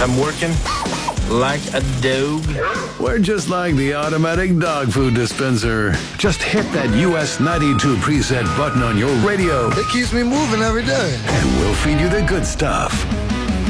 I'm working like a dog. We're just like the automatic dog food dispenser. Just hit that US 92 preset button on your radio, It keeps me moving every day. and we'll feed you the good stuff.